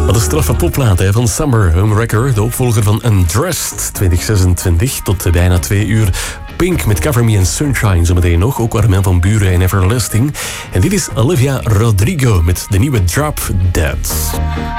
Wat een straffe popplaat van Summer Home Wrecker, de opvolger van Undressed 2026 tot bijna 2 uur. Pink met Cover Me in Sunshine zometeen nog, ook Armin van Buuren en Everlasting. En dit is Olivia Rodrigo met de nieuwe Drop Dead.